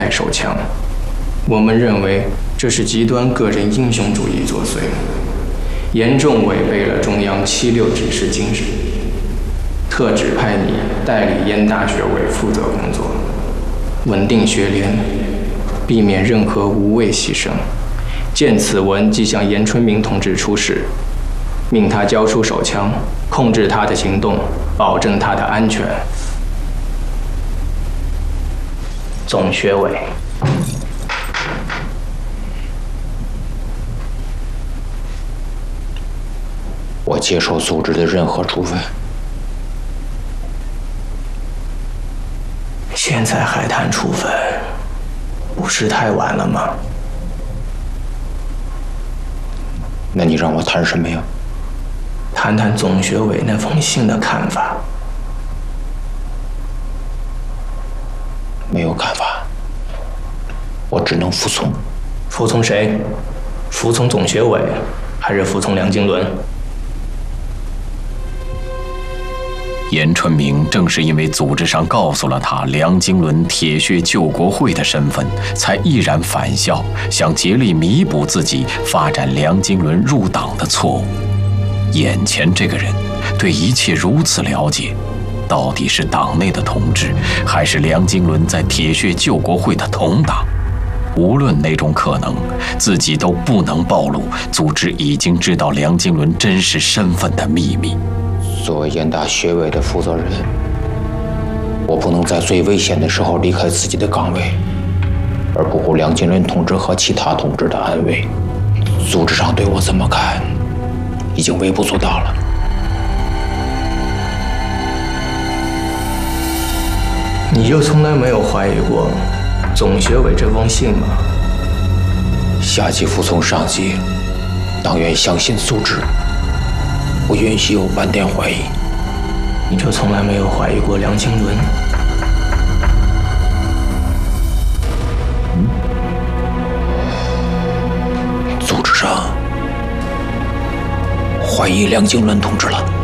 手枪。我们认为这是极端个人英雄主义作祟，严重违背了中央76指示精神。特指派你代理燕大学委负责工作，稳定学联，避免任何无谓牺牲。见此文即向严春明同志出示，命他交出手枪，控制他的行动，保证他的安全。总学委。 我接受组织的任何处分。 现在还谈处分，不是太晚了吗？ 那你让我谈什么呀？ 谈谈总学委那封信的看法。 没有看法，我只能服从。 服从谁？服从总学委，还是服从梁经纶？ 严春明正是因为组织上告诉了他梁经纶铁血救国会的身份，才毅然返校，想竭力弥补自己发展梁经纶入党的错误。眼前这个人对一切如此了解，到底是党内的同志，还是梁经纶在铁血救国会的同党？无论哪种可能，自己都不能暴露组织已经知道梁经纶真实身份的秘密。 作为燕大学委的负责人，我不能在最危险的时候离开自己的岗位，而不顾梁经纶同志和其他同志的安危。组织上对我怎么看，已经微不足道了。 你就从来没有怀疑过总学委这封信吗？ 下级服从上级，党员相信组织，不允许有半点怀疑。 你就从来没有怀疑过梁经纶？ 组织上怀疑梁经纶同志了。